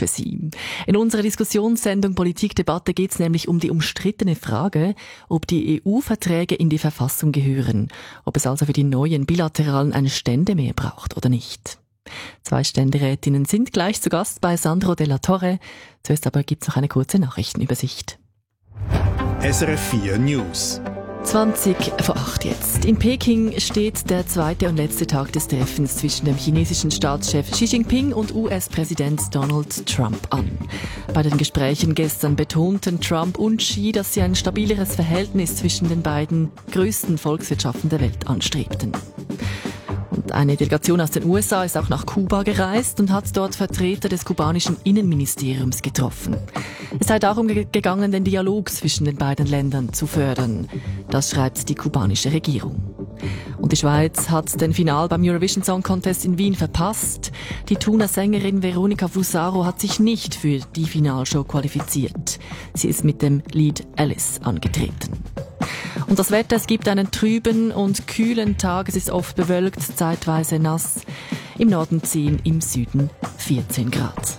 für Sie. In unserer Diskussionssendung Politikdebatte geht es nämlich um die umstrittene Frage, ob die EU-Verträge in die Verfassung gehören, ob es also für die neuen bilateralen ein Ständemeer braucht oder nicht. 2 Ständerätinnen sind gleich zu Gast bei Sandro Della Torre. Zuerst aber gibt es noch eine kurze Nachrichtenübersicht. SRF 4 News. 20 vor 8 jetzt. In Peking steht der zweite und letzte Tag des Treffens zwischen dem chinesischen Staatschef Xi Jinping und US-Präsident Donald Trump an. Bei den Gesprächen gestern betonten Trump und Xi, dass sie ein stabileres Verhältnis zwischen den beiden größten Volkswirtschaften der Welt anstrebten. Und eine Delegation aus den USA ist auch nach Kuba gereist und hat dort Vertreter des kubanischen Innenministeriums getroffen. Es sei darum gegangen, den Dialog zwischen den beiden Ländern zu fördern. Das schreibt die kubanische Regierung. Und die Schweiz hat den Final beim Eurovision Song Contest in Wien verpasst. Die Thuner Sängerin Veronica Fusaro hat sich nicht für die Finalshow qualifiziert. Sie ist mit dem Lied Alice angetreten. Und das Wetter, es gibt einen trüben und kühlen Tag. Es ist oft bewölkt, zeitweise nass. Im Norden 10, im Süden 14 Grad.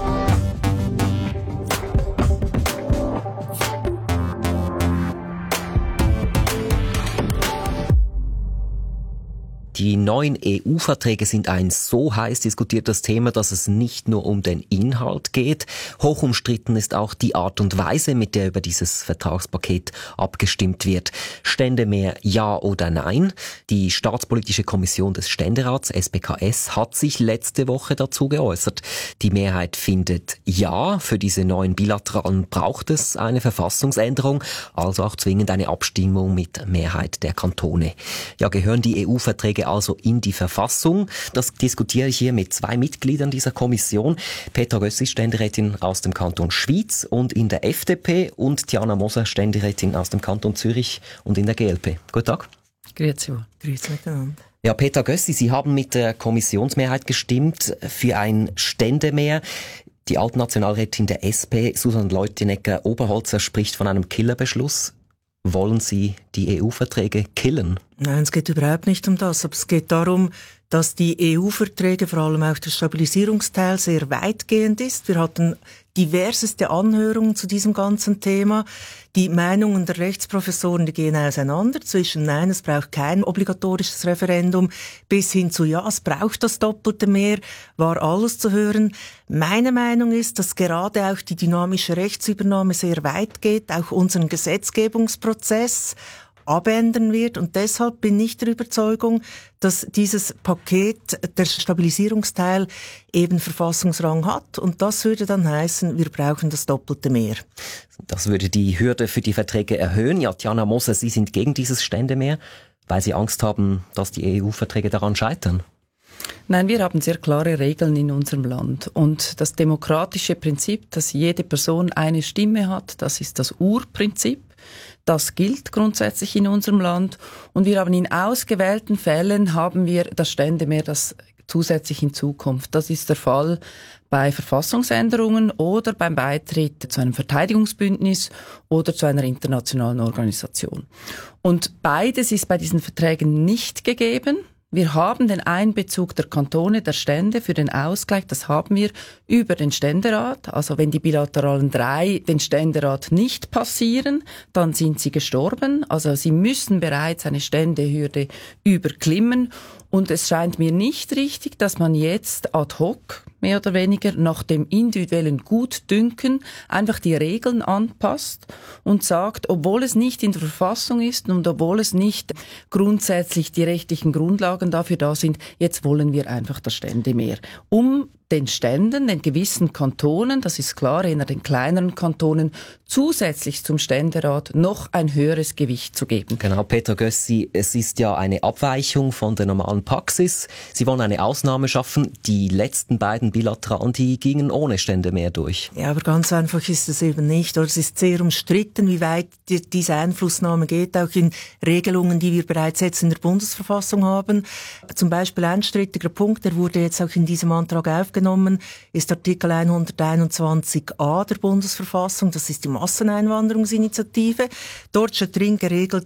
Die neuen EU-Verträge sind ein so heiß diskutiertes Thema, dass es nicht nur um den Inhalt geht. Hoch umstritten ist auch die Art und Weise, mit der über dieses Vertragspaket abgestimmt wird. Ständemeer ja oder nein? Die Staatspolitische Kommission des Ständerats, SPKS, hat sich letzte Woche dazu geäußert. Die Mehrheit findet ja, für diese neuen bilateralen braucht es eine Verfassungsänderung, also auch zwingend eine Abstimmung mit Mehrheit der Kantone. Ja, gehören die EU-Verträge also in die Verfassung? Das diskutiere ich hier mit 2 Mitgliedern dieser Kommission. Petra Gössi, Ständerätin aus dem Kanton Schwyz und in der FDP, und Tiana Moser, Ständerätin aus dem Kanton Zürich und in der GLP. Guten Tag. Grüezi miteinander. Ja, Petra Gössi, Sie haben mit der Kommissionsmehrheit gestimmt für ein Ständemeer. Die Altnationalrätin der SP, Susanne Leutenegger-Oberholzer, spricht von einem Killerbeschluss. Wollen Sie die EU-Verträge killen? Nein, es geht überhaupt nicht um das. Aber es geht darum, dass die EU-Verträge, vor allem auch der Stabilisierungsteil, sehr weitgehend ist. Wir hatten diverseste Anhörungen zu diesem ganzen Thema. Die Meinungen der Rechtsprofessoren, die gehen auseinander. Zwischen nein, es braucht kein obligatorisches Referendum, bis hin zu ja, es braucht das doppelte mehr, war alles zu hören. Meine Meinung ist, dass gerade auch die dynamische Rechtsübernahme sehr weit geht, auch unseren Gesetzgebungsprozess abändern wird, und deshalb bin ich der Überzeugung, dass dieses Paket, der Stabilisierungsteil, eben Verfassungsrang hat, und das würde dann heißen, wir brauchen das doppelte mehr. Das würde die Hürde für die Verträge erhöhen. Ja, Tiana Moser, Sie sind gegen dieses Ständemeer, weil Sie Angst haben, dass die EU-Verträge daran scheitern. Nein, wir haben sehr klare Regeln in unserem Land. Und das demokratische Prinzip, dass jede Person eine Stimme hat, das ist das Urprinzip. Das gilt grundsätzlich in unserem Land. Und wir haben in ausgewählten Fällen das Ständemeer, das zusätzlich in Zukunft. Das ist der Fall bei Verfassungsänderungen oder beim Beitritt zu einem Verteidigungsbündnis oder zu einer internationalen Organisation. Und beides ist bei diesen Verträgen nicht gegeben. Wir haben den Einbezug der Kantone, der Stände für den Ausgleich, das haben wir über den Ständerat. Also wenn die bilateralen 3 den Ständerat nicht passieren, dann sind sie gestorben. Also sie müssen bereits eine Ständehürde überklimmen. Und es scheint mir nicht richtig, dass man jetzt ad hoc, mehr oder weniger, nach dem individuellen Gutdünken einfach die Regeln anpasst und sagt, obwohl es nicht in der Verfassung ist und obwohl es nicht grundsätzlich die rechtlichen Grundlagen dafür da sind, jetzt wollen wir einfach das Ständemeer. Um den Ständen, den gewissen Kantonen, das ist klar, eher den kleineren Kantonen, zusätzlich zum Ständerat noch ein höheres Gewicht zu geben. Genau, Petra Gössi, es ist ja eine Abweichung von der normalen Praxis. Sie wollen eine Ausnahme schaffen. Die letzten beiden Bilateralen, die gingen ohne Ständemeer durch. Ja, aber ganz einfach ist es eben nicht. Oder es ist sehr umstritten, wie weit diese Einflussnahme geht, auch in Regelungen, die wir bereits jetzt in der Bundesverfassung haben. Zum Beispiel ein strittiger Punkt, der wurde jetzt auch in diesem Antrag aufgenommen, ist Artikel 121a der Bundesverfassung. Das ist die Masseneinwanderungsinitiative. Dort steht drin geregelt,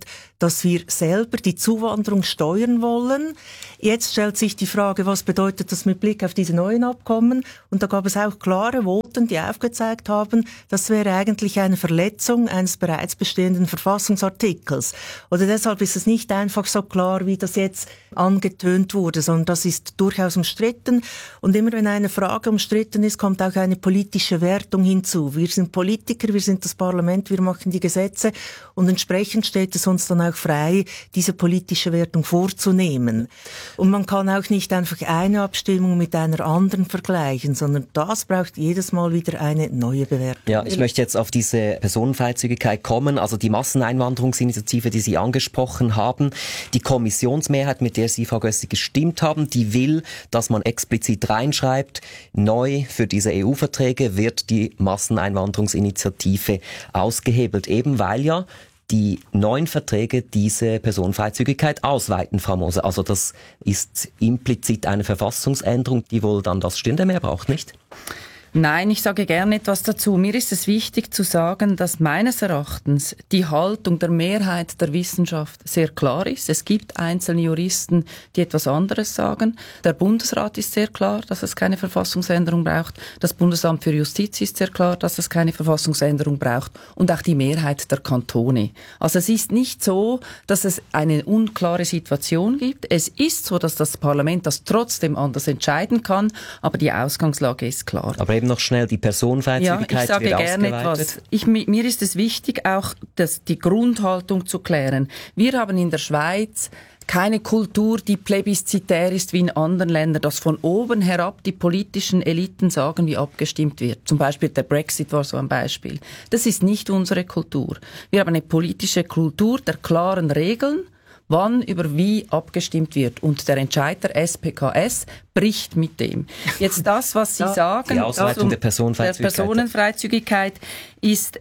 dass wir selber die Zuwanderung steuern wollen. Jetzt stellt sich die Frage, was bedeutet das mit Blick auf diese neuen Abkommen? Und da gab es auch klare Voten, die aufgezeigt haben, das wäre eigentlich eine Verletzung eines bereits bestehenden Verfassungsartikels. Oder deshalb ist es nicht einfach so klar, wie das jetzt angetönt wurde, sondern das ist durchaus umstritten. Und immer wenn eine Frage umstritten ist, kommt auch eine politische Wertung hinzu. Wir sind Politiker, wir sind das Parlament, wir machen die Gesetze und entsprechend steht es uns dann auch frei, diese politische Wertung vorzunehmen. Und man kann auch nicht einfach eine Abstimmung mit einer anderen vergleichen, sondern das braucht jedes Mal wieder eine neue Bewertung. Ja, ich möchte jetzt auf diese Personenfreizügigkeit kommen, also die Masseneinwanderungsinitiative, die Sie angesprochen haben. Die Kommissionsmehrheit, mit der Sie, Frau Gössig, gestimmt haben, die will, dass man explizit reinschreibt, neu für diese EU-Verträge wird die Masseneinwanderungsinitiative ausgehebelt, eben weil ja die neuen Verträge diese Personenfreizügigkeit ausweiten, Frau Moser. Also das ist implizit eine Verfassungsänderung, die wohl dann das Ständemehr braucht, nicht? Nein, ich sage gerne etwas dazu. Mir ist es wichtig zu sagen, dass meines Erachtens die Haltung der Mehrheit der Wissenschaft sehr klar ist. Es gibt einzelne Juristen, die etwas anderes sagen. Der Bundesrat ist sehr klar, dass es keine Verfassungsänderung braucht. Das Bundesamt für Justiz ist sehr klar, dass es keine Verfassungsänderung braucht. Und auch die Mehrheit der Kantone. Also es ist nicht so, dass es eine unklare Situation gibt. Es ist so, dass das Parlament das trotzdem anders entscheiden kann. Aber die Ausgangslage ist klar. Aber eben noch schnell, die Personenfreizügigkeit wird ausgeweitet. Ja, ich sage gerne etwas. Mir ist es wichtig, auch die Grundhaltung zu klären. Wir haben in der Schweiz keine Kultur, die plebiszitär ist wie in anderen Ländern, dass von oben herab die politischen Eliten sagen, wie abgestimmt wird. Zum Beispiel der Brexit war so ein Beispiel. Das ist nicht unsere Kultur. Wir haben eine politische Kultur der klaren Regeln, wann über wie abgestimmt wird. Und der Entscheid der SPKS bricht mit dem. Jetzt das, was Sie sagen, die Ausweitung der Personenfreizügigkeit ist,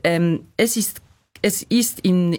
es ist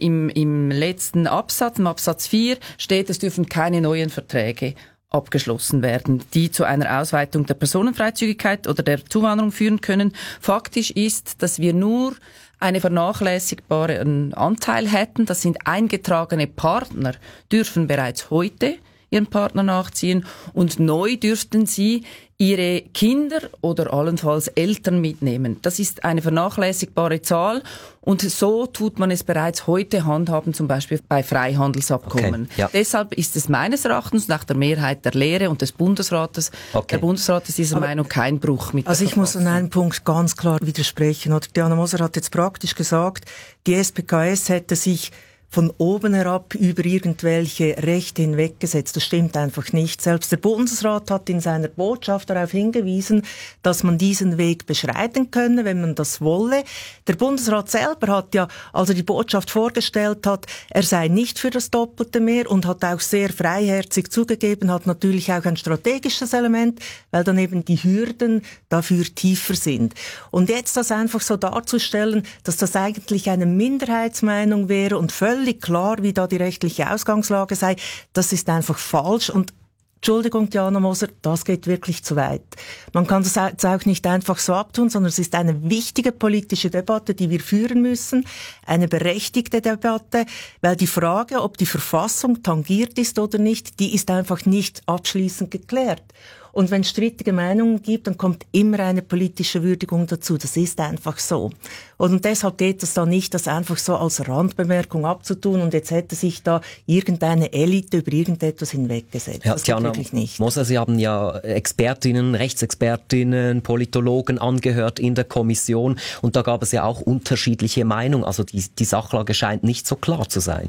im letzten Absatz, im Absatz 4 steht, es dürfen keine neuen Verträge abgeschlossen werden, die zu einer Ausweitung der Personenfreizügigkeit oder der Zuwanderung führen können. Faktisch ist, dass wir nur einen vernachlässigbaren Anteil hätten. Das sind eingetragene Partner, dürfen bereits heute ihren Partner nachziehen und neu dürften sie ihre Kinder oder allenfalls Eltern mitnehmen. Das ist eine vernachlässigbare Zahl und so tut man es bereits heute handhaben, zum Beispiel bei Freihandelsabkommen. Okay, ja. Deshalb ist es meines Erachtens nach der Mehrheit der Lehre und des Bundesrates, der Bundesrat ist dieser Meinung, kein Bruch mit der Also ich muss an einem Punkt ganz klar widersprechen. Oder Diana Moser hat jetzt praktisch gesagt, die SPKS hätte sich von oben herab über irgendwelche Rechte hinweggesetzt. Das stimmt einfach nicht. Selbst der Bundesrat hat in seiner Botschaft darauf hingewiesen, dass man diesen Weg beschreiten könne, wenn man das wolle. Der Bundesrat selber hat ja, als er die Botschaft vorgestellt hat, er sei nicht für das Doppelte mehr und hat auch sehr freiherzig zugegeben, hat natürlich auch ein strategisches Element, weil dann eben die Hürden dafür tiefer sind. Und jetzt das einfach so darzustellen, dass das eigentlich eine Minderheitsmeinung wäre und völlig klar, wie da die rechtliche Ausgangslage sei, das ist einfach falsch und Entschuldigung, Diana Moser, das geht wirklich zu weit. Man kann das jetzt auch nicht einfach so abtun, sondern es ist eine wichtige politische Debatte, die wir führen müssen, eine berechtigte Debatte, weil die Frage, ob die Verfassung tangiert ist oder nicht, die ist einfach nicht abschließend geklärt. Und wenn es strittige Meinungen gibt, dann kommt immer eine politische Würdigung dazu. Das ist einfach so. Und deshalb geht es da nicht, das einfach so als Randbemerkung abzutun und jetzt hätte sich da irgendeine Elite über irgendetwas hinweggesetzt. Ja, das geht wirklich nicht. Moser, Sie haben ja Expertinnen, Rechtsexpertinnen, Politologen angehört in der Kommission und da gab es ja auch unterschiedliche Meinungen. Also die Sachlage scheint nicht so klar zu sein.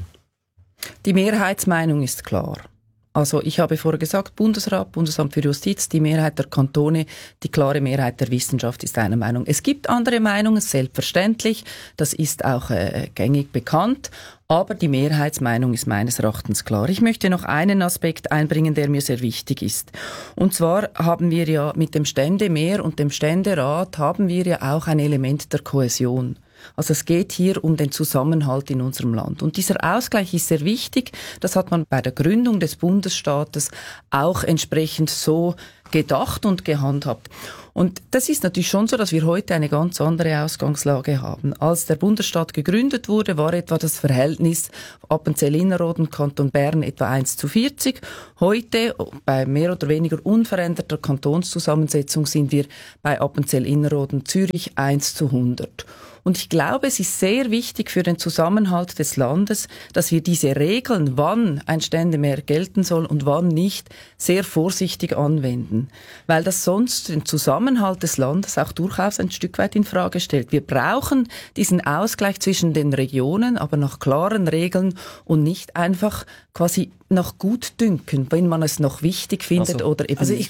Die Mehrheitsmeinung ist klar. Also ich habe vorher gesagt, Bundesrat, Bundesamt für Justiz, die Mehrheit der Kantone, die klare Mehrheit der Wissenschaft ist einer Meinung. Es gibt andere Meinungen, selbstverständlich, das ist auch gängig bekannt, aber die Mehrheitsmeinung ist meines Erachtens klar. Ich möchte noch einen Aspekt einbringen, der mir sehr wichtig ist. Und zwar haben wir ja mit dem Ständemehr und dem Ständerat haben wir ja auch ein Element der Kohäsion. Also es geht hier um den Zusammenhalt in unserem Land. Und dieser Ausgleich ist sehr wichtig. Das hat man bei der Gründung des Bundesstaates auch entsprechend so gedacht und gehandhabt. Und das ist natürlich schon so, dass wir heute eine ganz andere Ausgangslage haben. Als der Bundesstaat gegründet wurde, war etwa das Verhältnis Appenzell-Innerrhoden, Kanton Bern etwa 1:40. Heute, bei mehr oder weniger unveränderter Kantonszusammensetzung, sind wir bei Appenzell-Innerrhoden, Zürich 1:100. Und ich glaube, es ist sehr wichtig für den Zusammenhalt des Landes, dass wir diese Regeln, wann ein Ständemehr gelten soll und wann nicht, sehr vorsichtig anwenden. Weil das sonst den Zusammenhalt des Landes auch durchaus ein Stück weit in Frage stellt. Wir brauchen diesen Ausgleich zwischen den Regionen, aber nach klaren Regeln und nicht einfach quasi nach Gutdünken, wenn man es noch wichtig findet oder eben ich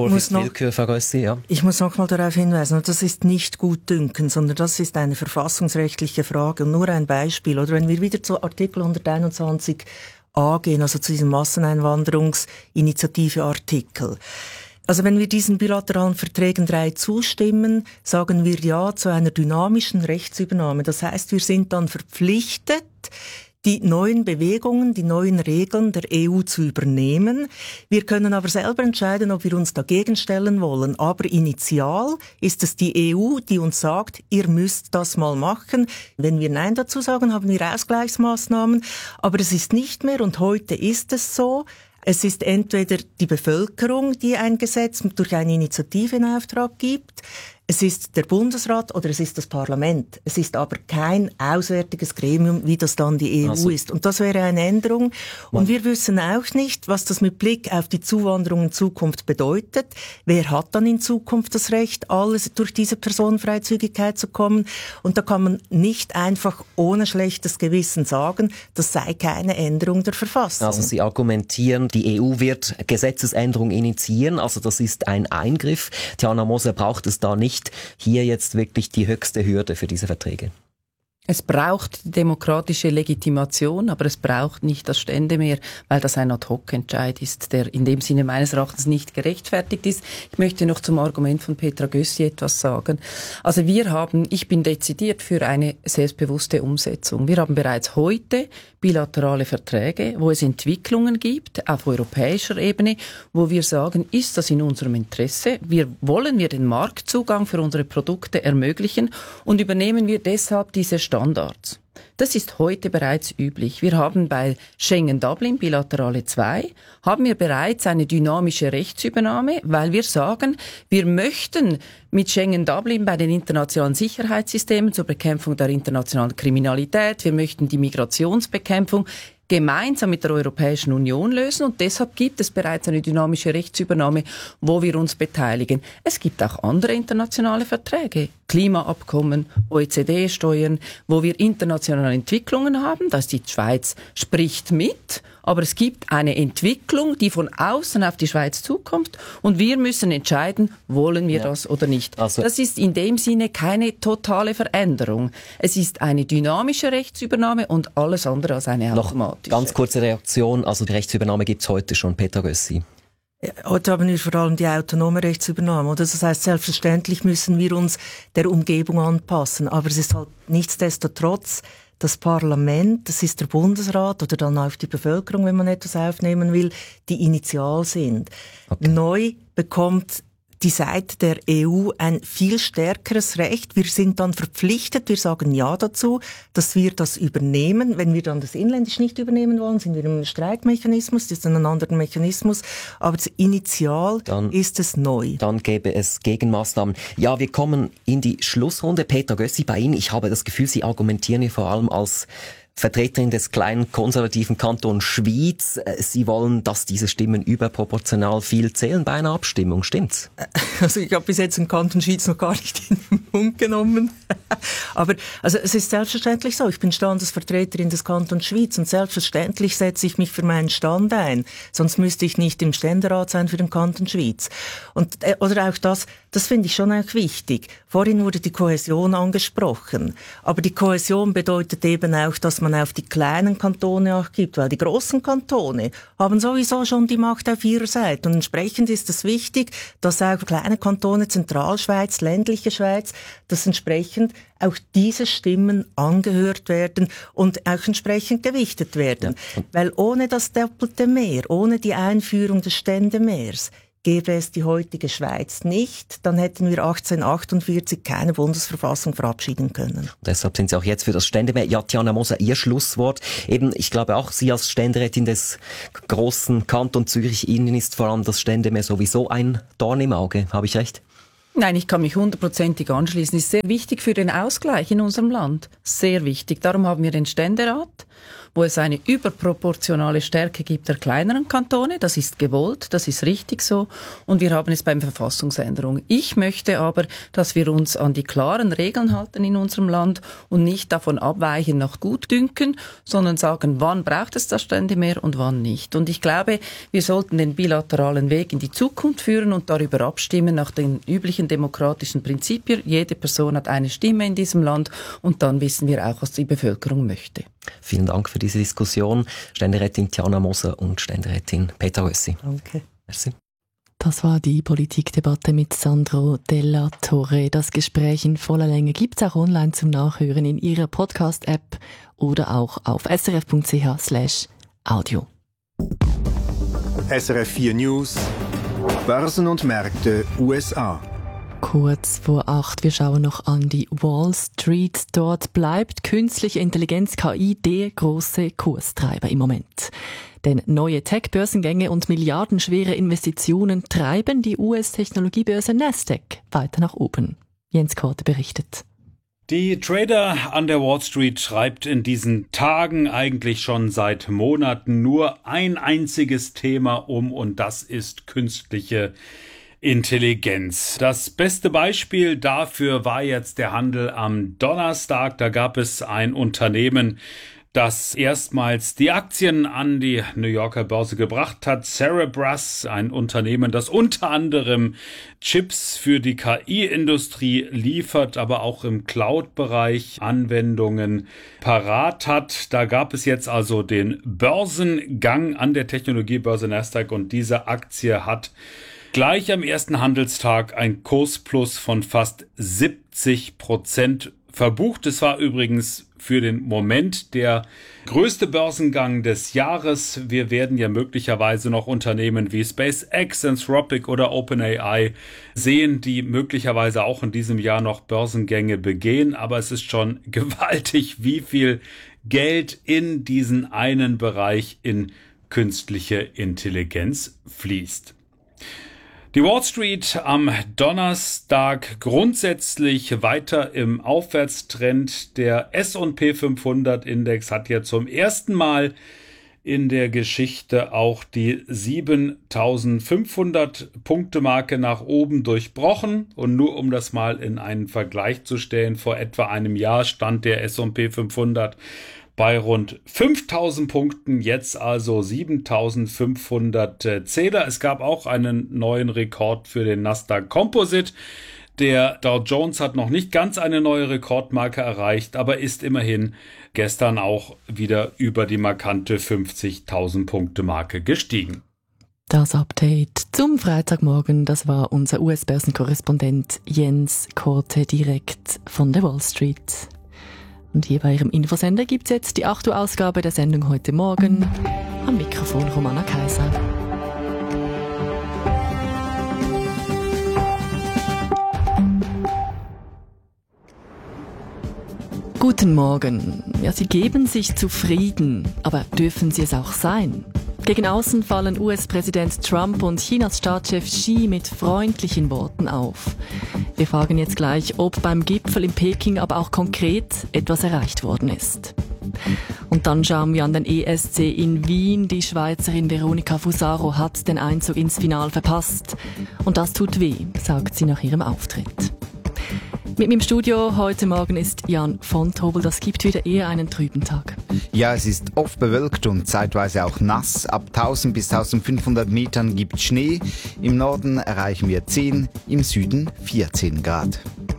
muss noch mal darauf hinweisen, das ist nicht Gutdünken, sondern das ist eine verfassungsrechtliche Frage. Und nur ein Beispiel, oder wenn wir wieder zu Artikel 121a gehen, also zu diesem Masseneinwanderungsinitiative-Artikel. Also wenn wir diesen bilateralen Verträgen 3 zustimmen, sagen wir ja zu einer dynamischen Rechtsübernahme. Das heißt, wir sind dann verpflichtet, die neuen Bewegungen, die neuen Regeln der EU zu übernehmen. Wir können aber selber entscheiden, ob wir uns dagegen stellen wollen. Aber initial ist es die EU, die uns sagt, ihr müsst das mal machen. Wenn wir Nein dazu sagen, haben wir Ausgleichsmaßnahmen. Aber es ist nicht mehr, und heute ist es so, es ist entweder die Bevölkerung, die ein Gesetz durch eine Initiative in Auftrag gibt, es ist der Bundesrat oder es ist das Parlament. Es ist aber kein auswärtiges Gremium, wie das dann die EU ist. Und das wäre eine Änderung. Und wir wissen auch nicht, was das mit Blick auf die Zuwanderung in Zukunft bedeutet. Wer hat dann in Zukunft das Recht, alles durch diese Personenfreizügigkeit zu kommen? Und da kann man nicht einfach ohne schlechtes Gewissen sagen, das sei keine Änderung der Verfassung. Also Sie argumentieren, die EU wird Gesetzesänderungen initiieren, also das ist ein Eingriff. Diana Moser, braucht es da nicht hier jetzt wirklich die höchste Hürde für diese Verträge? Es braucht die demokratische Legitimation, aber es braucht nicht das Ständemehr, weil das ein Ad-hoc-Entscheid ist, der in dem Sinne meines Erachtens nicht gerechtfertigt ist. Ich möchte noch zum Argument von Petra Gössi etwas sagen. Also ich bin dezidiert für eine selbstbewusste Umsetzung. Wir haben bereits heute bilaterale Verträge, wo es Entwicklungen gibt auf europäischer Ebene, wo wir sagen, ist das in unserem Interesse? Wollen wir den Marktzugang für unsere Produkte ermöglichen und übernehmen wir deshalb diese Standards. Das ist heute bereits üblich. Wir haben bei Schengen-Dublin, Bilaterale 2, haben wir bereits eine dynamische Rechtsübernahme, weil wir sagen, wir möchten mit Schengen-Dublin bei den internationalen Sicherheitssystemen zur Bekämpfung der internationalen Kriminalität, wir möchten die Migrationsbekämpfung gemeinsam mit der Europäischen Union lösen und deshalb gibt es bereits eine dynamische Rechtsübernahme, wo wir uns beteiligen. Es gibt auch andere internationale Verträge, Klimaabkommen, OECD-Steuern, wo wir internationale Entwicklungen haben, dass die Schweiz spricht mit, aber es gibt eine Entwicklung, die von außen auf die Schweiz zukommt und wir müssen entscheiden, wollen wir das oder nicht. Also das ist in dem Sinne keine totale Veränderung. Es ist eine dynamische Rechtsübernahme und alles andere als eine automatische. Ganz kurze Reaktion, also die Rechtsübernahme gibt's heute schon, Petra Gössi. Ja, heute haben wir vor allem die autonome Rechtsübernahme. Oder? Das heißt, selbstverständlich müssen wir uns der Umgebung anpassen. Aber es ist halt nichtsdestotrotz das Parlament, das ist der Bundesrat oder dann auch die Bevölkerung, wenn man etwas aufnehmen will, die initial sind. Okay. Neu bekommt die Seite der EU ein viel stärkeres Recht. Wir sind dann verpflichtet, wir sagen Ja dazu, dass wir das übernehmen. Wenn wir dann das inländisch nicht übernehmen wollen, sind wir im Streikmechanismus, das ist ein anderer Mechanismus. Aber initial ist es neu. Dann gäbe es Gegenmaßnahmen. Ja, wir kommen in die Schlussrunde. Petra Gössi, bei Ihnen, ich habe das Gefühl, Sie argumentieren hier vor allem als Vertreterin des kleinen konservativen Kantons Schwyz. Sie wollen, dass diese Stimmen überproportional viel zählen bei einer Abstimmung. Stimmt's? Also ich habe bis jetzt den Kanton Schwyz noch gar nicht in den Mund genommen. Aber also es ist selbstverständlich so. Ich bin Standesvertreterin des Kantons Schwyz und selbstverständlich setze ich mich für meinen Stand ein. Sonst müsste ich nicht im Ständerat sein für den Kanton Schwyz. Und oder auch das finde ich schon auch wichtig. Vorhin wurde die Kohäsion angesprochen. Aber die Kohäsion bedeutet eben auch, dass man auf die kleinen Kantone auch gibt, weil die großen Kantone haben sowieso schon die Macht auf ihrer Seite. Und entsprechend ist es wichtig, dass auch kleine Kantone, Zentralschweiz, ländliche Schweiz, dass entsprechend auch diese Stimmen angehört werden und auch entsprechend gewichtet werden. Ja. Weil ohne das doppelte Mehr, ohne die Einführung des Ständemehrs, Gäbe es die heutige Schweiz nicht, dann hätten wir 1848 keine Bundesverfassung verabschieden können. Deshalb sind Sie auch jetzt für das Ständemehr. Ja, Tiana Moser, Ihr Schlusswort. Eben, ich glaube auch, Sie als Ständerätin des großen Kanton Zürich, Ihnen ist vor allem das Ständemehr sowieso ein Dorn im Auge. Habe ich recht? Nein, ich kann mich 100%ig anschließen. Ist sehr wichtig für den Ausgleich in unserem Land. Sehr wichtig. Darum haben wir den Ständerat, wo es eine überproportionale Stärke gibt der kleineren Kantone. Das ist gewollt, das ist richtig so. Und wir haben es beim Verfassungsänderung. Ich möchte aber, dass wir uns an die klaren Regeln halten in unserem Land und nicht davon abweichen nach Gutdünken, sondern sagen, wann braucht es das Ständemehr und wann nicht. Und ich glaube, wir sollten den bilateralen Weg in die Zukunft führen und darüber abstimmen nach den üblichen demokratischen Prinzipien. Jede Person hat eine Stimme in diesem Land und dann wissen wir auch, was die Bevölkerung möchte. Vielen Dank für diese Diskussion. Ständerätin Tiana Moser und Ständerätin Petra Rössi. Danke. Merci. Das war die Politikdebatte mit Sandro Della Torre. Das Gespräch in voller Länge gibt's auch online zum Nachhören in Ihrer Podcast-App oder auch auf srf.ch/audio. SRF 4 News, Börsen und Märkte USA. Kurz vor 8, wir schauen noch an die Wall Street. Dort bleibt künstliche Intelligenz KI der große Kurstreiber im Moment. Denn neue Tech-Börsengänge und milliardenschwere Investitionen treiben die US-Technologiebörse Nasdaq weiter nach oben. Jens Korte berichtet. Die Trader an der Wall Street treibt in diesen Tagen, eigentlich schon seit Monaten, nur ein einziges Thema um, und das ist künstliche Intelligenz. Das beste Beispiel dafür war jetzt der Handel am Donnerstag. Da gab es ein Unternehmen, das erstmals die Aktien an die New Yorker Börse gebracht hat. Cerebras, ein Unternehmen, das unter anderem Chips für die KI-Industrie liefert, aber auch im Cloud-Bereich Anwendungen parat hat. Da gab es jetzt also den Börsengang an der Technologiebörse Nasdaq und diese Aktie hat gleich am ersten Handelstag ein Kursplus von fast 70% verbucht. Es war übrigens für den Moment der größte Börsengang des Jahres. Wir werden ja möglicherweise noch Unternehmen wie SpaceX, Anthropic oder OpenAI sehen, die möglicherweise auch in diesem Jahr noch Börsengänge begehen. Aber es ist schon gewaltig, wie viel Geld in diesen einen Bereich in künstliche Intelligenz fließt. Die Wall Street am Donnerstag grundsätzlich weiter im Aufwärtstrend. Der S&P 500 Index hat ja zum ersten Mal in der Geschichte auch die 7.500 Punkte Marke nach oben durchbrochen. Und nur um das mal in einen Vergleich zu stellen, vor etwa einem Jahr stand der S&P 500 bei rund 5.000 Punkten, jetzt also 7.500 Zähler. Es gab auch einen neuen Rekord für den Nasdaq Composite. Der Dow Jones hat noch nicht ganz eine neue Rekordmarke erreicht, aber ist immerhin gestern auch wieder über die markante 50.000 Punkte Marke gestiegen. Das Update zum Freitagmorgen, das war unser US-Börsenkorrespondent Jens Korte direkt von der Wall Street. Und hier bei Ihrem Infosender gibt es jetzt die 8 Uhr Ausgabe der Sendung heute Morgen. Am Mikrofon Romana Kaiser. Guten Morgen. Ja, Sie geben sich zufrieden, aber dürfen Sie es auch sein? Gegen außen fallen US-Präsident Trump und Chinas Staatschef Xi mit freundlichen Worten auf. Wir fragen jetzt gleich, ob beim Gipfel in Peking aber auch konkret etwas erreicht worden ist. Und dann schauen wir an den ESC in Wien. Die Schweizerin Veronika Fusaro hat den Einzug ins Finale verpasst. Und das tut weh, sagt sie nach ihrem Auftritt. Mit mir im Studio heute Morgen ist Jan von Tobel. Das gibt wieder eher einen trüben Tag. Ja, es ist oft bewölkt und zeitweise auch nass. Ab 1000 bis 1500 Metern gibt Schnee. Im Norden erreichen wir 10, im Süden 14 Grad.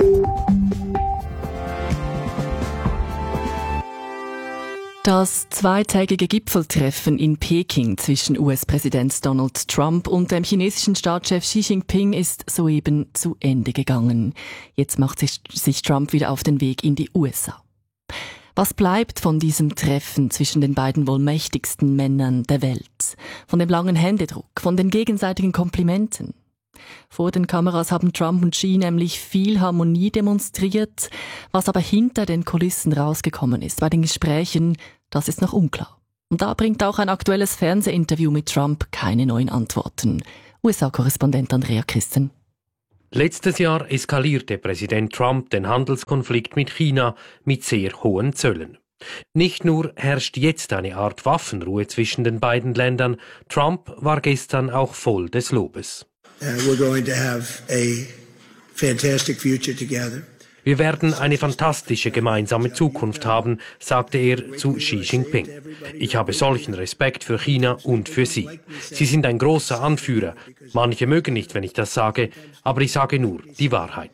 Das zweitägige Gipfeltreffen in Peking zwischen US-Präsident Donald Trump und dem chinesischen Staatschef Xi Jinping ist soeben zu Ende gegangen. Jetzt macht sich Trump wieder auf den Weg in die USA. Was bleibt von diesem Treffen zwischen den beiden wohl mächtigsten Männern der Welt? Von dem langen Händedruck, von den gegenseitigen Komplimenten? Vor den Kameras haben Trump und Xi nämlich viel Harmonie demonstriert. Was aber hinter den Kulissen rausgekommen ist bei den Gesprächen, das ist noch unklar. Und da bringt auch ein aktuelles Fernsehinterview mit Trump keine neuen Antworten. USA-Korrespondent Andrea Christen. Letztes Jahr eskalierte Präsident Trump den Handelskonflikt mit China mit sehr hohen Zöllen. Nicht nur herrscht jetzt eine Art Waffenruhe zwischen den beiden Ländern, Trump war gestern auch voll des Lobes. We're going to have a fantastic future together. Wir werden eine fantastische gemeinsame Zukunft haben, sagte er zu Xi Jinping. Ich habe solchen Respekt für China und für Sie. Sie sind ein großer Anführer. Manche mögen nicht, wenn ich das sage, aber ich sage nur die Wahrheit.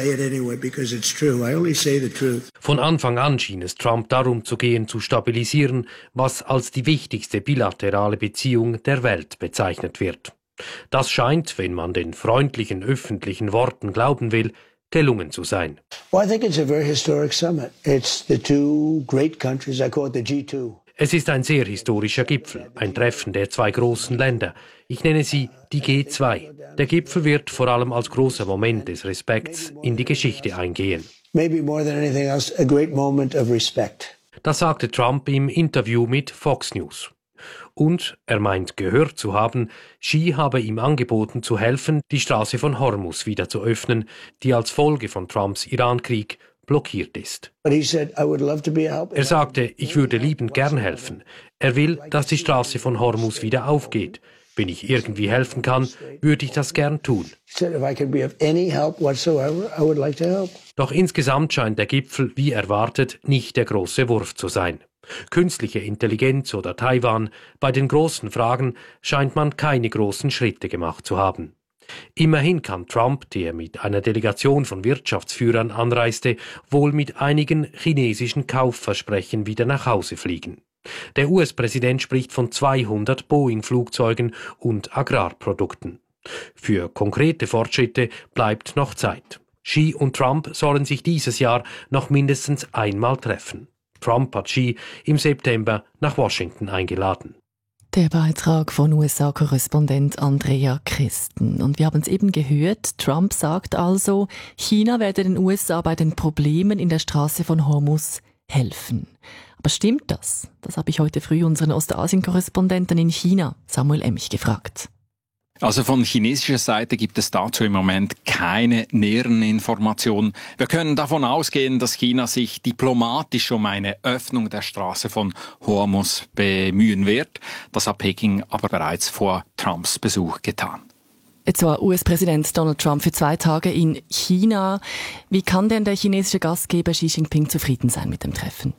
Von Anfang an schien es Trump darum zu gehen, zu stabilisieren, was als die wichtigste bilaterale Beziehung der Welt bezeichnet wird. Das scheint, wenn man den freundlichen öffentlichen Worten glauben will, gelungen zu sein. Well, I think it's a very historic summit. It's the two great countries, I call it the G2. Es ist ein sehr historischer Gipfel, ein Treffen der zwei großen Länder. Ich nenne sie die G2. Der Gipfel wird vor allem als großer Moment des Respekts in die Geschichte eingehen. Maybe more than anything else, a great moment of respect. Das sagte Trump im Interview mit Fox News. Und er meint gehört zu haben, Xi habe ihm angeboten zu helfen, die Straße von Hormuz wieder zu öffnen, die als Folge von Trumps Irankrieg blockiert ist. Er sagte, ich würde liebend gern helfen. Er will, dass die Straße von Hormuz wieder aufgeht. Wenn ich irgendwie helfen kann, würde ich das gern tun. Doch insgesamt scheint der Gipfel, wie erwartet, nicht der große Wurf zu sein. Künstliche Intelligenz oder Taiwan, bei den großen Fragen scheint man keine großen Schritte gemacht zu haben. Immerhin kann Trump, der mit einer Delegation von Wirtschaftsführern anreiste, wohl mit einigen chinesischen Kaufversprechen wieder nach Hause fliegen. Der US-Präsident spricht von 200 Boeing-Flugzeugen und Agrarprodukten. Für konkrete Fortschritte bleibt noch Zeit. Xi und Trump sollen sich dieses Jahr noch mindestens einmal treffen. Trump hat Xi im September nach Washington eingeladen. Der Beitrag von USA-Korrespondent Andrea Christen. Und wir haben es eben gehört, Trump sagt also, China werde den USA bei den Problemen in der Straße von Hormuz helfen. Aber stimmt das? Das habe ich heute früh unseren Ostasien-Korrespondenten in China, Samuel Emich, gefragt. Also von chinesischer Seite gibt es dazu im Moment keine näheren Informationen. Wir können davon ausgehen, dass China sich diplomatisch um eine Öffnung der Straße von Hormuz bemühen wird. Das hat Peking aber bereits vor Trumps Besuch getan. Jetzt war US-Präsident Donald Trump für 2 Tage in China. Wie kann denn der chinesische Gastgeber Xi Jinping zufrieden sein mit dem Treffen?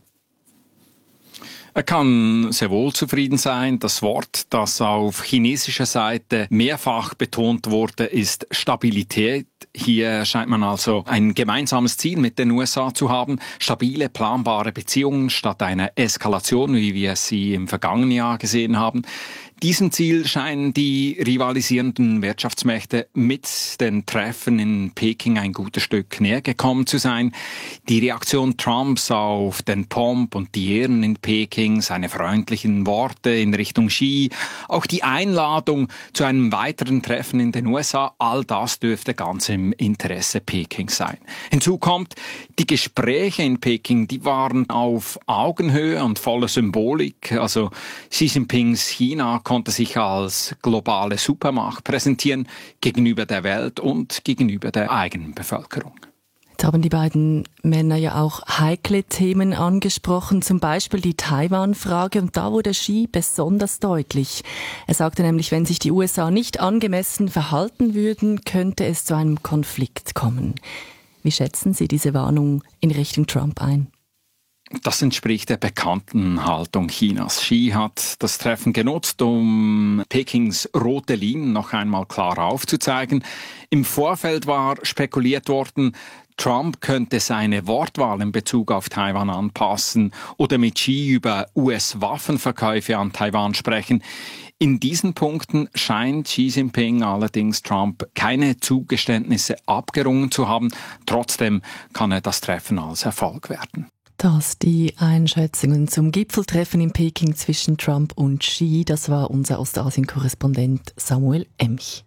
Er kann sehr wohl zufrieden sein. Das Wort, das auf chinesischer Seite mehrfach betont wurde, ist Stabilität. Hier scheint man also ein gemeinsames Ziel mit den USA zu haben. Stabile, planbare Beziehungen statt einer Eskalation, wie wir sie im vergangenen Jahr gesehen haben. Diesem Ziel scheinen die rivalisierenden Wirtschaftsmächte mit den Treffen in Peking ein gutes Stück näher gekommen zu sein. Die Reaktion Trumps auf den Pomp und die Ehren in Peking, seine freundlichen Worte in Richtung Xi, auch die Einladung zu einem weiteren Treffen in den USA, all das dürfte ganz im Interesse Pekings sein. Hinzu kommt, die Gespräche in Peking, die waren auf Augenhöhe und voller Symbolik. Also Xi Jinpings China konnte sich als globale Supermacht präsentieren gegenüber der Welt und gegenüber der eigenen Bevölkerung. Jetzt haben die beiden Männer ja auch heikle Themen angesprochen, zum Beispiel die Taiwan-Frage, und da wurde Xi besonders deutlich. Er sagte nämlich, wenn sich die USA nicht angemessen verhalten würden, könnte es zu einem Konflikt kommen. Wie schätzen Sie diese Warnung in Richtung Trump ein? Das entspricht der bekannten Haltung Chinas. Xi hat das Treffen genutzt, um Pekings rote Linien noch einmal klar aufzuzeigen. Im Vorfeld war spekuliert worden, Trump könnte seine Wortwahl in Bezug auf Taiwan anpassen oder mit Xi über US-Waffenverkäufe an Taiwan sprechen. In diesen Punkten scheint Xi Jinping allerdings Trump keine Zugeständnisse abgerungen zu haben. Trotzdem kann er das Treffen als Erfolg werten. Das die Einschätzungen zum Gipfeltreffen in Peking zwischen Trump und Xi. Das war unser Ostasien-Korrespondent Samuel Emch.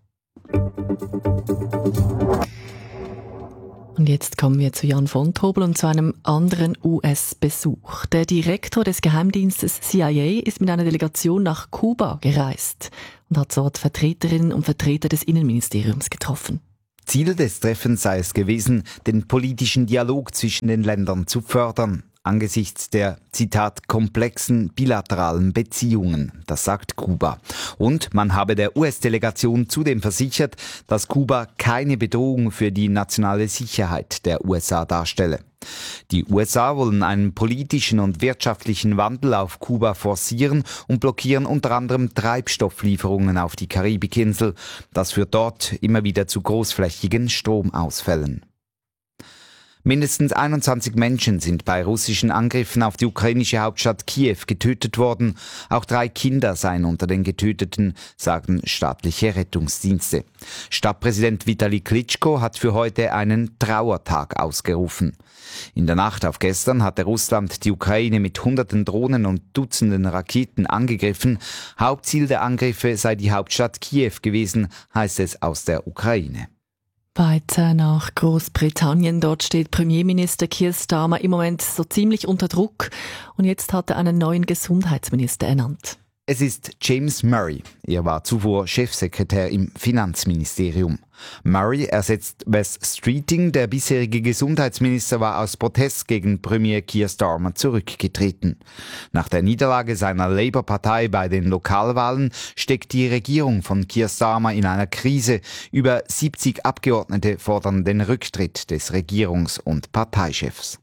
Und jetzt kommen wir zu Jan von Tobel und zu einem anderen US-Besuch. Der Direktor des Geheimdienstes CIA ist mit einer Delegation nach Kuba gereist und hat dort Vertreterinnen und Vertreter des Innenministeriums getroffen. Ziel des Treffens sei es gewesen, den politischen Dialog zwischen den Ländern zu fördern, angesichts der, Zitat, komplexen bilateralen Beziehungen, das sagt Kuba. Und man habe der US-Delegation zudem versichert, dass Kuba keine Bedrohung für die nationale Sicherheit der USA darstelle. Die USA wollen einen politischen und wirtschaftlichen Wandel auf Kuba forcieren und blockieren unter anderem Treibstofflieferungen auf die Karibikinsel. Das führt dort immer wieder zu großflächigen Stromausfällen. Mindestens 21 Menschen sind bei russischen Angriffen auf die ukrainische Hauptstadt Kiew getötet worden. Auch 3 Kinder seien unter den Getöteten, sagen staatliche Rettungsdienste. Stadtpräsident Vitali Klitschko hat für heute einen Trauertag ausgerufen. In der Nacht auf gestern hatte Russland die Ukraine mit hunderten Drohnen und Dutzenden Raketen angegriffen. Hauptziel der Angriffe sei die Hauptstadt Kiew gewesen, heißt es aus der Ukraine. Weiter nach Großbritannien. Dort steht Premierminister Keir Starmer im Moment so ziemlich unter Druck. Und jetzt hat er einen neuen Gesundheitsminister ernannt. Es ist James Murray. Er war zuvor Chefsekretär im Finanzministerium. Murray ersetzt Wes Streeting. Der bisherige Gesundheitsminister war aus Protest gegen Premier Keir Starmer zurückgetreten. Nach der Niederlage seiner Labour-Partei bei den Lokalwahlen steckt die Regierung von Keir Starmer in einer Krise. Über 70 Abgeordnete fordern den Rücktritt des Regierungs- und Parteichefs.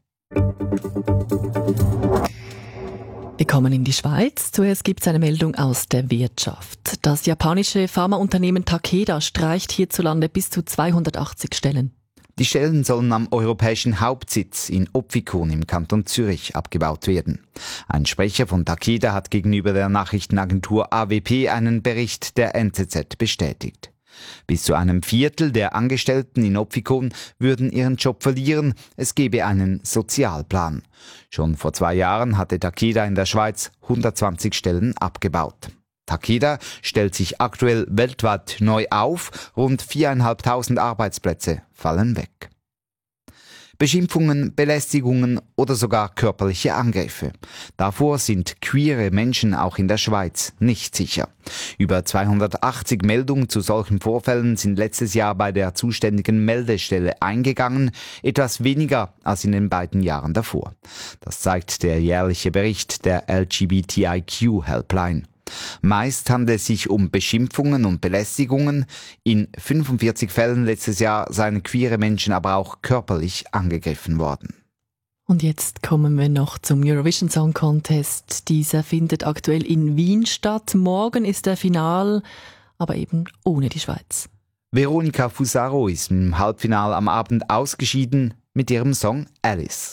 Wir kommen in die Schweiz. Zuerst gibt es eine Meldung aus der Wirtschaft. Das japanische Pharmaunternehmen Takeda streicht hierzulande bis zu 280 Stellen. Die Stellen sollen am europäischen Hauptsitz in Opfikon im Kanton Zürich abgebaut werden. Ein Sprecher von Takeda hat gegenüber der Nachrichtenagentur AWP einen Bericht der NZZ bestätigt. Bis zu einem Viertel der Angestellten in Opfikon würden ihren Job verlieren. Es gebe einen Sozialplan. Schon vor 2 Jahren hatte Takeda in der Schweiz 120 Stellen abgebaut. Takeda stellt sich aktuell weltweit neu auf. Rund 4.500 Arbeitsplätze fallen weg. Beschimpfungen, Belästigungen oder sogar körperliche Angriffe. Davor sind queere Menschen auch in der Schweiz nicht sicher. Über 280 Meldungen zu solchen Vorfällen sind letztes Jahr bei der zuständigen Meldestelle eingegangen, etwas weniger als in den beiden Jahren davor. Das zeigt der jährliche Bericht der LGBTIQ-Helpline. Meist handelt es sich um Beschimpfungen und Belästigungen. In 45 Fällen letztes Jahr seien queere Menschen aber auch körperlich angegriffen worden. Und jetzt kommen wir noch zum Eurovision Song Contest. Dieser findet aktuell in Wien statt. Morgen ist der Final, aber eben ohne die Schweiz. Veronica Fusaro ist im Halbfinale am Abend ausgeschieden mit ihrem Song Alice.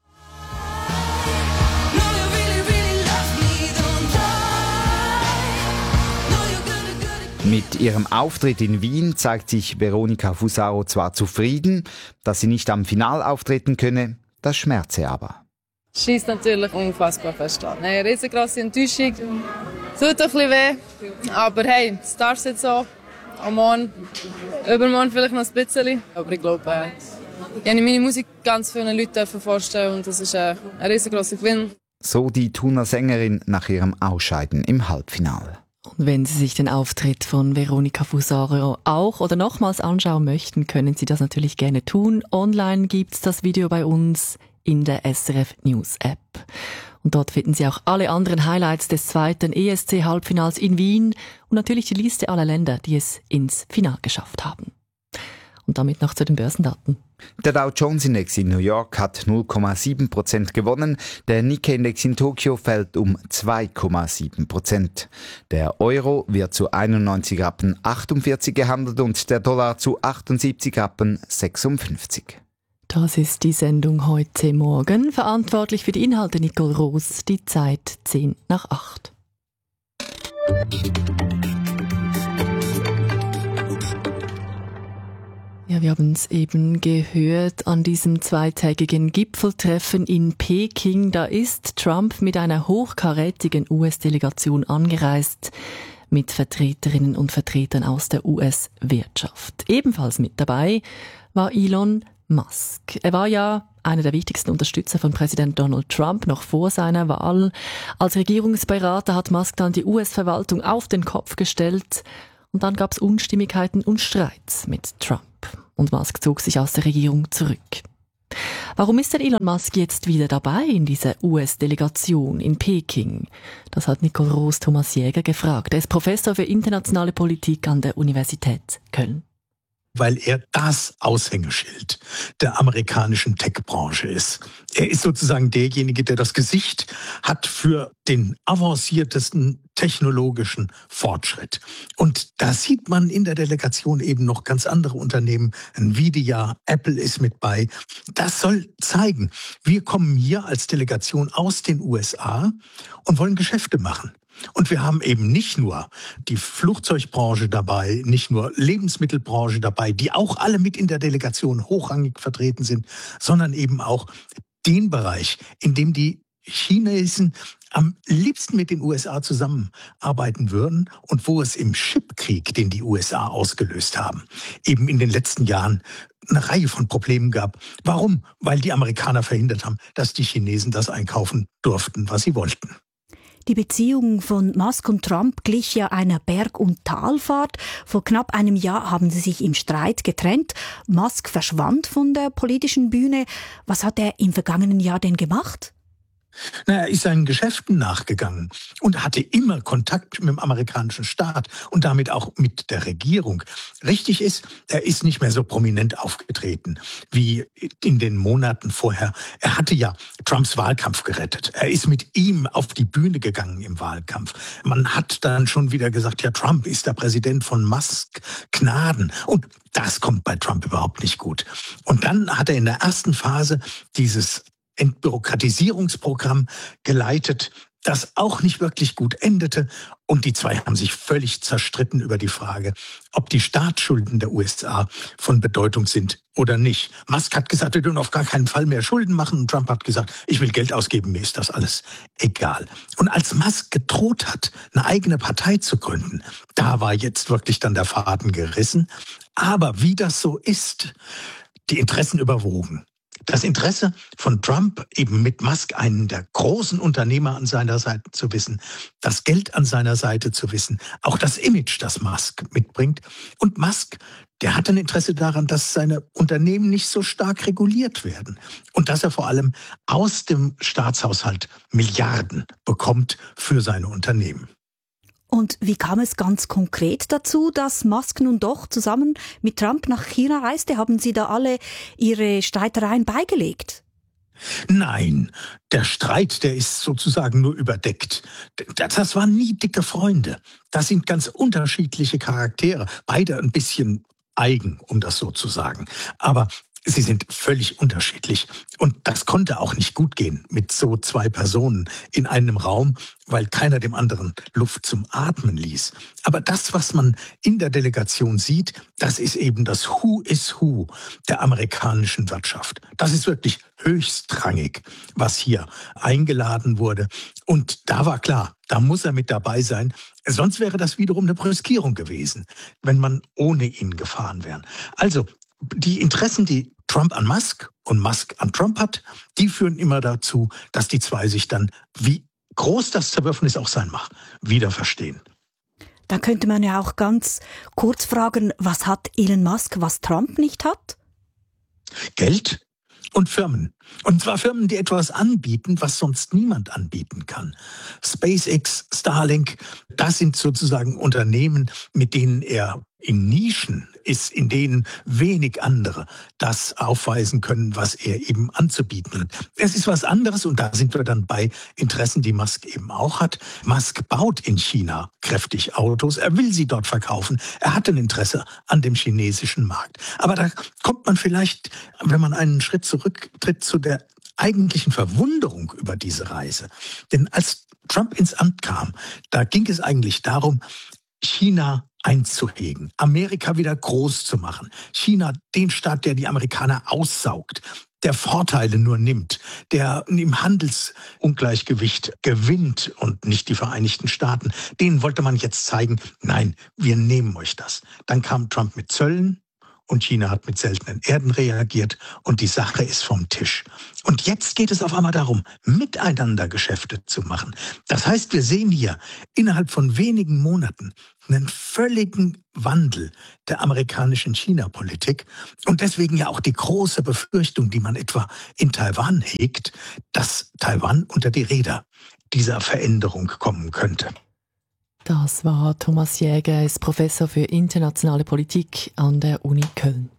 Mit ihrem Auftritt in Wien zeigt sich Veronica Fusaro zwar zufrieden, dass sie nicht am Final auftreten könne, das schmerze aber. Schießt natürlich unfassbar fest an. Eine riesengroße Enttäuschung. Tut ein bisschen weh, aber hey, es darf jetzt so. Am Morgen, übermorgen vielleicht noch ein bisschen. Aber ich glaube, ich habe meine Musik ganz vielen Leuten vorstellen und das ist ein riesengroßer Gewinn. So die Thuner Sängerin nach ihrem Ausscheiden im Halbfinale. Und wenn Sie sich den Auftritt von Veronica Fusaro auch oder nochmals anschauen möchten, können Sie das natürlich gerne tun. Online gibt's das Video bei uns in der SRF News App. Und dort finden Sie auch alle anderen Highlights des 2. ESC-Halbfinals in Wien und natürlich die Liste aller Länder, die es ins Finale geschafft haben. Und damit noch zu den Börsendaten. Der Dow Jones Index in New York hat 0,7% gewonnen, der Nikkei Index in Tokio fällt um 2,7%. Der Euro wird zu 91,48 Rappen gehandelt und der Dollar zu 78,56 Rappen. Das ist die Sendung heute Morgen. Verantwortlich für die Inhalte Nicole Roos, die Zeit 7:08. Ja, wir haben es eben gehört an diesem zweitägigen Gipfeltreffen in Peking. Da ist Trump mit einer hochkarätigen US-Delegation angereist, mit Vertreterinnen und Vertretern aus der US-Wirtschaft. Ebenfalls mit dabei war Elon Musk. Er war ja einer der wichtigsten Unterstützer von Präsident Donald Trump noch vor seiner Wahl. Als Regierungsberater hat Musk dann die US-Verwaltung auf den Kopf gestellt und dann gab es Unstimmigkeiten und Streits mit Trump. Und Musk zog sich aus der Regierung zurück. Warum ist denn Elon Musk jetzt wieder dabei in dieser US-Delegation in Peking? Das hat Nicole Roos-Thomas Jäger gefragt. Er ist Professor für internationale Politik an der Universität Köln. Weil er das Aushängeschild der amerikanischen Tech-Branche ist. Er ist sozusagen derjenige, der das Gesicht hat für den avanciertesten technologischen Fortschritt. Und da sieht man in der Delegation eben noch ganz andere Unternehmen. Nvidia, Apple ist mit bei. Das soll zeigen, wir kommen hier als Delegation aus den USA und wollen Geschäfte machen. Und wir haben eben nicht nur die Flugzeugbranche dabei, nicht nur Lebensmittelbranche dabei, die auch alle mit in der Delegation hochrangig vertreten sind, sondern eben auch den Bereich, in dem die Chinesen am liebsten mit den USA zusammenarbeiten würden und wo es im Chipkrieg, den die USA ausgelöst haben, eben in den letzten Jahren eine Reihe von Problemen gab. Warum? Weil die Amerikaner verhindert haben, dass die Chinesen das einkaufen durften, was sie wollten. Die Beziehung von Musk und Trump glich ja einer Berg- und Talfahrt. Vor knapp einem Jahr haben sie sich im Streit getrennt. Musk verschwand von der politischen Bühne. Was hat er im vergangenen Jahr denn gemacht? Er ist seinen Geschäften nachgegangen und hatte immer Kontakt mit dem amerikanischen Staat und damit auch mit der Regierung. Richtig ist, er ist nicht mehr so prominent aufgetreten wie in den Monaten vorher. Er hatte ja Trumps Wahlkampf gerettet. Er ist mit ihm auf die Bühne gegangen im Wahlkampf. Man hat dann schon wieder gesagt, ja, Trump ist der Präsident von Musk Gnaden. Und das kommt bei Trump überhaupt nicht gut. Und dann hat er in der ersten Phase dieses Entbürokratisierungsprogramm geleitet, das auch nicht wirklich gut endete. Und die zwei haben sich völlig zerstritten über die Frage, ob die Staatsschulden der USA von Bedeutung sind oder nicht. Musk hat gesagt, wir dürfen auf gar keinen Fall mehr Schulden machen. Und Trump hat gesagt, ich will Geld ausgeben, mir ist das alles egal. Und als Musk gedroht hat, eine eigene Partei zu gründen, da war jetzt wirklich dann der Faden gerissen. Aber wie das so ist, die Interessen überwogen. Das Interesse von Trump, eben mit Musk einen der großen Unternehmer an seiner Seite zu wissen, das Geld an seiner Seite zu wissen, auch das Image, das Musk mitbringt. Und Musk, der hat ein Interesse daran, dass seine Unternehmen nicht so stark reguliert werden und dass er vor allem aus dem Staatshaushalt Milliarden bekommt für seine Unternehmen. Und wie kam es ganz konkret dazu, dass Musk nun doch zusammen mit Trump nach China reiste? Haben Sie da alle Ihre Streitereien beigelegt? Nein, der Streit, der ist sozusagen nur überdeckt. Das waren nie dicke Freunde. Das sind ganz unterschiedliche Charaktere. Beide ein bisschen eigen, um das so zu sagen. Aber sie sind völlig unterschiedlich. Und das konnte auch nicht gut gehen mit so zwei Personen in einem Raum, weil keiner dem anderen Luft zum Atmen ließ. Aber das, was man in der Delegation sieht, das ist eben das Who is Who der amerikanischen Wirtschaft. Das ist wirklich höchstrangig, was hier eingeladen wurde. Und da war klar, da muss er mit dabei sein. Sonst wäre das wiederum eine Brüskierung gewesen, wenn man ohne ihn gefahren wäre. Also, die Interessen, die Trump an Musk und Musk an Trump hat, die führen immer dazu, dass die zwei sich dann, wie groß das Zerwürfnis auch sein mag, wieder verstehen. Dann könnte man ja auch ganz kurz fragen, was hat Elon Musk, was Trump nicht hat? Geld und Firmen. Und zwar Firmen, die etwas anbieten, was sonst niemand anbieten kann. SpaceX, Starlink, das sind sozusagen Unternehmen, mit denen er in Nischen ist, in denen wenig andere das aufweisen können, was er eben anzubieten hat. Es ist was anderes und da sind wir dann bei Interessen, die Musk eben auch hat. Musk baut in China kräftig Autos, er will sie dort verkaufen, er hat ein Interesse an dem chinesischen Markt. Aber da kommt man vielleicht, wenn man einen Schritt zurücktritt, zu der eigentlichen Verwunderung über diese Reise. Denn als Trump ins Amt kam, da ging es eigentlich darum, China einzuhegen, Amerika wieder groß zu machen. China, den Staat, der die Amerikaner aussaugt, der Vorteile nur nimmt, der im Handelsungleichgewicht gewinnt und nicht die Vereinigten Staaten. Denen wollte man jetzt zeigen, nein, wir nehmen euch das. Dann kam Trump mit Zöllen. Und China hat mit seltenen Erden reagiert und die Sache ist vom Tisch. Und jetzt geht es auf einmal darum, miteinander Geschäfte zu machen. Das heißt, wir sehen hier innerhalb von wenigen Monaten einen völligen Wandel der amerikanischen China-Politik und deswegen ja auch die große Befürchtung, die man etwa in Taiwan hegt, dass Taiwan unter die Räder dieser Veränderung kommen könnte. Das war Thomas Jäger, er ist Professor für internationale Politik an der Uni Köln.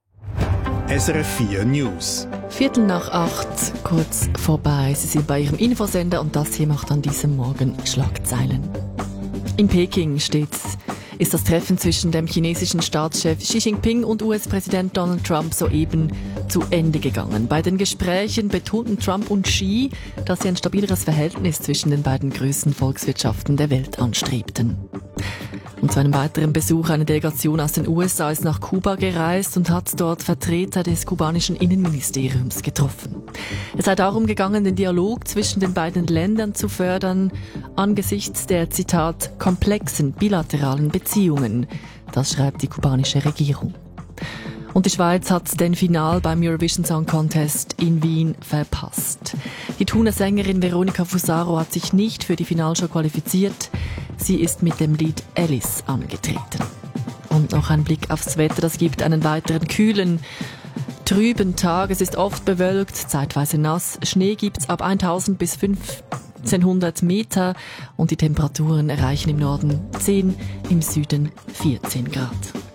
SRF 4 News. 7:45, kurz vorbei. Sie sind bei Ihrem Infosender und das hier macht an diesem Morgen Schlagzeilen. In Peking ist das Treffen zwischen dem chinesischen Staatschef Xi Jinping und US-Präsident Donald Trump soeben zu Ende gegangen. Bei den Gesprächen betonten Trump und Xi, dass sie ein stabileres Verhältnis zwischen den beiden größten Volkswirtschaften der Welt anstrebten. Und zu einem weiteren Besuch eine Delegation aus den USA ist nach Kuba gereist und hat dort Vertreter des kubanischen Innenministeriums getroffen. Es sei darum gegangen, den Dialog zwischen den beiden Ländern zu fördern, angesichts der, Zitat, komplexen bilateralen Beziehungen. Das schreibt die kubanische Regierung. Und die Schweiz hat den Final beim Eurovision Song Contest in Wien verpasst. Die Thuner Sängerin Veronica Fusaro hat sich nicht für die Finalshow qualifiziert. Sie ist mit dem Lied Alice angetreten. Und noch ein Blick aufs Wetter. Das gibt einen weiteren kühlen, trüben Tag. Es ist oft bewölkt, zeitweise nass. Schnee gibt's ab 1000 bis 1500 Meter. Und die Temperaturen erreichen im Norden 10, im Süden 14 Grad.